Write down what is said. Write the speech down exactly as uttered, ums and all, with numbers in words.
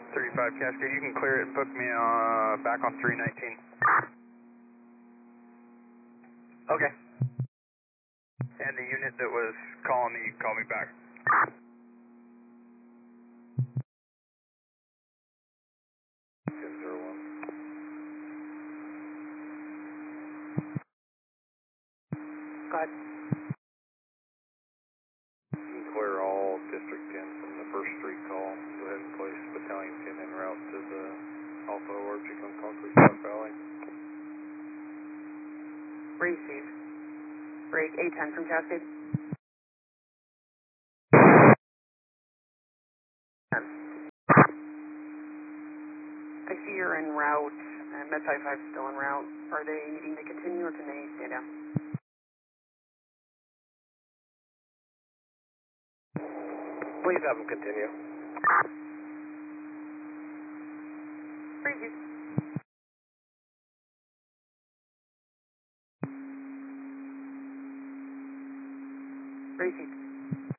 thirty-five Cascade, you can clear it and book me uh, back on three nineteen. Okay. And the unit that was calling me, call me back. ten zero one. Go ahead. You can clear all District ten from the first street call. Go ahead and place Battalion ten en route to the Alpha Orchard on Concrete Park Valley. Receive. Break A ten from Cascade. ten. I see you're en route, and Med five five is still en route. Are they needing to continue or can they stay down? Please have them continue. Receive. Receive.